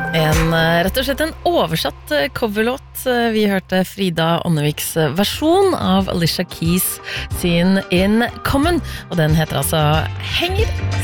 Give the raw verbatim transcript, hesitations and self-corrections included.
En, rett og slett en oversatt coverlåt. Vi hørte Frida Ånneviks versjon av Alicia Keys sin In Common, og den heter altså Henger